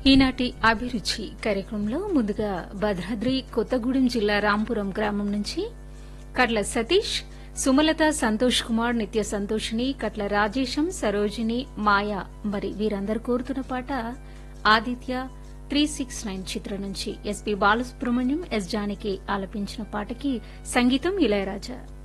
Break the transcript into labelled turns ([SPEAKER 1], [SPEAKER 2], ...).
[SPEAKER 1] ఈనాటి అభిరుచి కార్యక్రమంలో ముందుగా భద్రాద్రి కొత్తగూడెం జిల్లా రాంపురం గ్రామం నుంచి కట్ల సతీష్, సుమలత, సంతోష్ కుమార్, నిత్య సంతోషిని, కట్ల రాజేశం, సరోజిని, మాయా మరి వీరందరూ కోరుతున్న పాట ఆదిత్య 369 చిత్రం నుంచి ఎస్పీ బాలసుబ్రహ్మణ్యం, ఎస్ జానకి ఆలపించిన పాటకి సంగీతం ఇళయరాజా.